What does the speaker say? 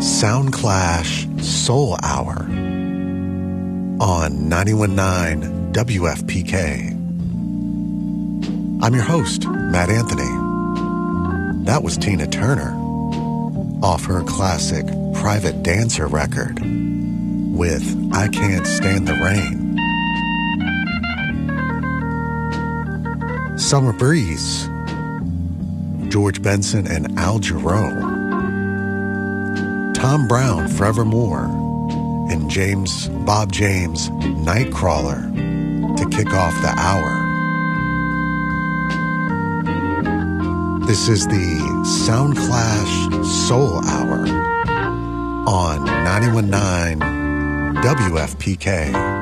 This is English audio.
Soundclash Soul Hour on 91.9 WFPK. I'm your host, Matt Anthony. That was Tina Turner off her classic Private Dancer record with I Can't Stand the Rain. Summer Breeze, George Benson and Al Jarreau. Tom Brown, Forevermore, and Bob James, Nightcrawler, to kick off the hour. This is the Soundclash Soul Hour on 91.9 WFPK.